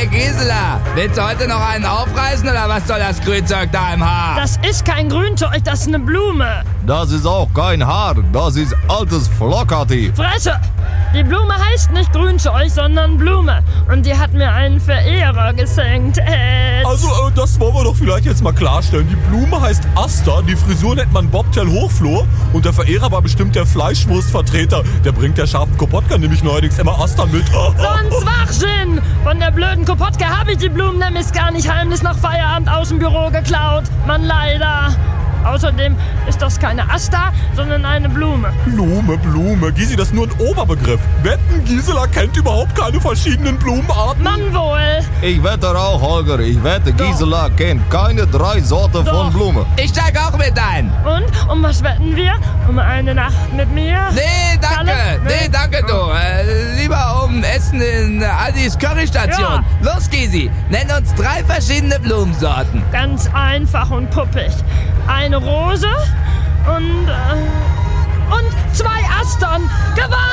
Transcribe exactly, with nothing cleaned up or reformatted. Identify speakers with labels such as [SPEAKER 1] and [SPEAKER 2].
[SPEAKER 1] Hey Gisela, willst du heute noch einen aufreißen oder was soll das Grünzeug da im Haar?
[SPEAKER 2] Das ist kein Grünzeug, das ist eine Blume.
[SPEAKER 3] Das ist auch kein Haar, das ist altes Flockerti.
[SPEAKER 2] Fresse! Die Blume heißt nicht Grünzeug, sondern Blume. Und die hat mir einen Verehrer geschenkt. Äh,
[SPEAKER 4] Also, äh, das wollen wir doch vielleicht jetzt mal klarstellen. Die Blume heißt Asta, die Frisur nennt man Bobtail Hochflor und der Verehrer war bestimmt der Fleischwurstvertreter. Der bringt der scharfen Kopotka nämlich neuerdings immer Asta mit.
[SPEAKER 2] so ein Schwachsinn! Von der blöden Kopotka habe ich die Blumen nämlich gar nicht heimlich nach Feierabend aus dem Büro geklaut. Mann, leider. Außerdem ist das keine Asta, sondern eine Blume.
[SPEAKER 4] Blume, Blume. Gysi, das ist nur ein Oberbegriff. Wetten, Gisela kennt überhaupt keine verschiedenen Blumenarten.
[SPEAKER 2] Mann wohl.
[SPEAKER 3] Ich wette auch, Holger, ich wette, Gisela kennt keine drei Sorten
[SPEAKER 2] Doch.
[SPEAKER 3] von Blume.
[SPEAKER 1] Ich steig auch mit ein.
[SPEAKER 2] Und? Um was wetten wir? Um eine Nacht mit mir?
[SPEAKER 1] Nee, danke.
[SPEAKER 2] Kalle?
[SPEAKER 1] Nee,
[SPEAKER 2] Nee.
[SPEAKER 1] danke du. Äh, lieber um Essen in äh, Aldis Currystation. Los, Gysi, nenn uns drei verschiedene Blumensorten.
[SPEAKER 2] Ganz einfach und puppig. Eine Rose und, äh, und zwei Astern. Gewonnen!